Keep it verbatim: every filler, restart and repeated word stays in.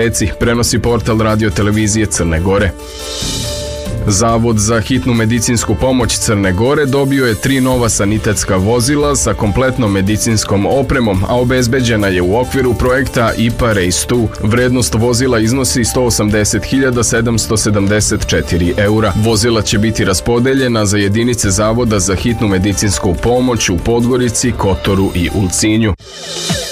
meseci, prenosi portal Radio televizije Crne Gore. Zavod za hitnu medicinsku pomoć Crne Gore dobio je tri nova sanitetska vozila sa kompletnom medicinskom opremom, a obezbeđena je u okviru projekta I P A Race dva. Vrednost vozila iznosi sto osamdeset hiljada sedamsto sedamdeset četiri eura. Vozila će biti raspodeljena za jedinice Zavoda za hitnu medicinsku pomoć u Podgorici, Kotoru i Ulcinju.